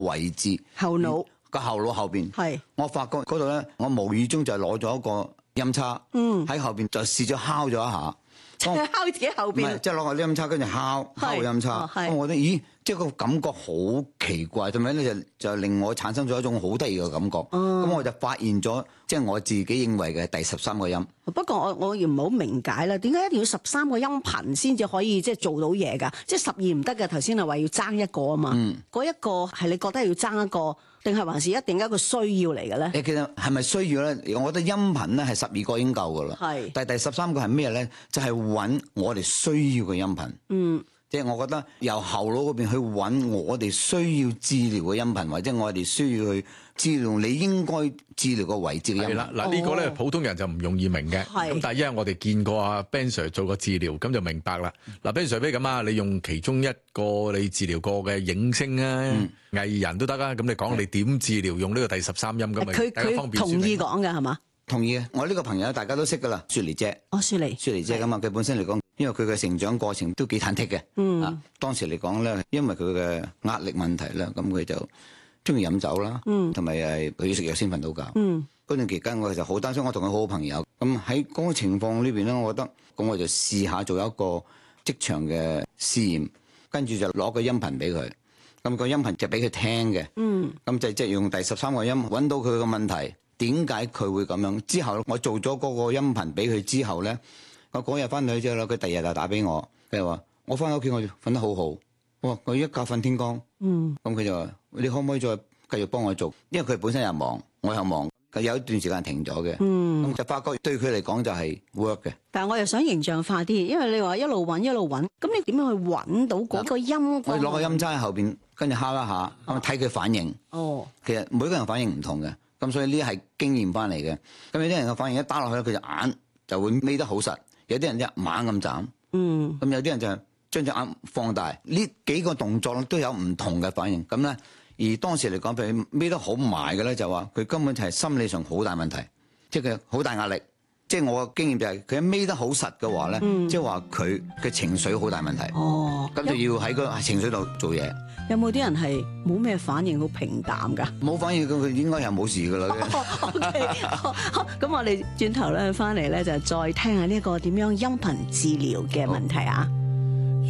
位置， 後腦個後腦後邊。 係我發覺嗰度咧，我無意中就攞咗一個音叉，喺後邊就試咗敲咗一下。 敲自己後唔係， 邊， 即係攞個音叉跟住敲個音叉。咁我覺得，咦，即係個感覺好奇怪，同埋咧就令我產生咗一種好得意嘅感覺。咁我就發現咗，即係我自己認為嘅第13個音。 不過我要唔好明解啦，點解一定要13個音頻先至可以即係做到嘢㗎？即係12唔得嘅。頭先係話要爭一個啊嘛。嗰一個係你覺得要爭一個，定係還是一定一個需要嚟嘅咧？ 其實係咪需要咧？我覺得音頻咧係12個已經夠㗎啦。 係。 但係第13個係咩咧？就係揾我哋需要嘅音頻。即係我覺得由後腦嗰邊去揾我哋需要治療嘅音頻，或者我哋需要去治療你應該治療個位置嘅音頻。 係啦，嗱呢個咧普通人就唔容易明嘅。咁但係因為我哋見過阿 Ben Sir 做過治療，咁就明白啦。嗱 Ben Sir 不如咁啊，你用其中一個你治療過嘅影星啊、藝人都得啊，咁你講你點治療用呢個第13音咁咪佢同意講嘅係嘛？ 同意嘅，我呢個朋友大家都識㗎啦，雪梨姐。 雪梨姐咁啊，佢本身嚟講，因為佢嘅成長過程都幾忐忑嘅。當時嚟講咧，因為佢嘅壓力問題咧，咁佢就中意飲酒啦，同埋佢要食藥先瞓到覺。嗰段期間我就好擔心，我同佢好好朋友。咁喺嗰個情況裏邊咧，我覺得咁我就試下做一個職場嘅試驗，跟住就攞個音頻俾佢。咁個音頻就俾佢聽嘅。咁就即係用第13個音揾到佢個問題。點解佢會咁樣？之後我做咗嗰個音頻俾佢之後咧，我嗰日翻到去之後咧，佢第二日就打俾我，佢就話：我翻到屋企我瞓得好好，我話我一覺瞓天光。咁佢就話：你可唔可以再繼續幫我做？因為佢本身又忙，我又忙，佢有一段時間停咗嘅。咁就發覺對佢嚟講就係 work 嘅。 但係我又想形象化啲，因為你話一路揾，咁你點樣去揾到嗰個音？ 我攞個音叉喺後邊，跟住敲一下，咁睇佢反應。其實每個人反應唔同嘅。咁所以呢啲係經驗翻嚟嘅。咁有啲人嘅反應一打落去，佢隻眼就會眯得好實；有啲人一猛咁眨。咁有啲人就將隻眼放大。呢幾個動作都有唔同嘅反應。咁咧，而當時嚟講，譬如眯得好埋嘅咧，就話佢根本就係心理上好大問題，即係佢好大壓力。即係我嘅經驗就係佢一眯得好實嘅話咧，即係話佢嘅情緒好大問題。咁就要喺個情緒度做嘢。 有冇啲人係冇咩反應，好平淡㗎？ 冇反應，佢應該係冇事㗎啦。 OK，好，咁我哋轉頭咧翻嚟咧就再聽下呢一個點樣音頻治療嘅問題啊。